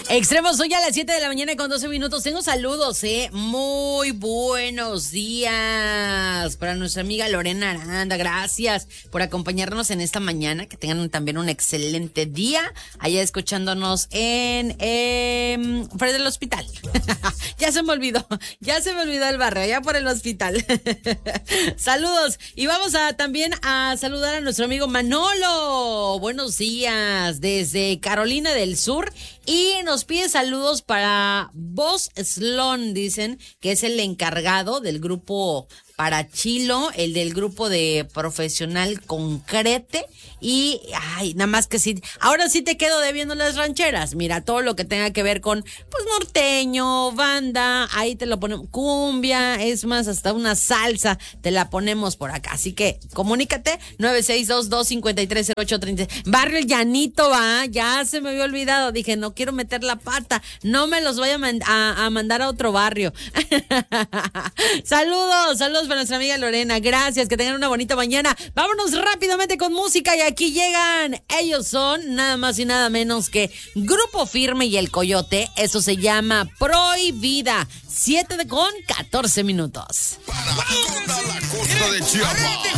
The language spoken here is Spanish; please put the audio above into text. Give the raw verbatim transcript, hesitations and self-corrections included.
Extremos, hoy a las siete de la mañana con doce minutos. Tengo saludos, ¿eh? Muy buenos días para nuestra amiga Lorena Aranda. Gracias por acompañarnos en esta mañana. Que tengan también un excelente día allá escuchándonos en eh, fuera del hospital. Ya se me olvidó, ya se me olvidó el barrio, allá por el hospital. Saludos. Y vamos a también a saludar a nuestro amigo Manolo. Buenos días desde Carolina del Sur. Y nos pide saludos para Vos Slon, dicen que es el encargado del grupo Parachilo, el del grupo de Profesional Concrete. Y, ay, nada más que sí, ahora sí te quedo debiendo las rancheras. Mira, todo lo que tenga que ver con, pues, norteño, banda, ahí te lo ponemos, cumbia, es más, hasta una salsa te la ponemos por acá. Así que, comunícate, nueve seis dos, dos cinco tres, cero ocho tres cero. Barrio El Llanito, va, ya se me había olvidado. Dije, no quiero meter la pata, no me los voy a, man- a, a mandar a otro barrio. Saludos, saludos para nuestra amiga Lorena, gracias, que tengan una bonita mañana. Vámonos rápidamente con música y aquí llegan, ellos son nada más y nada menos que Grupo Firme y El Coyote. Eso se llama Prohibida. siete con catorce minutos. Para toda la costa de Chiapas.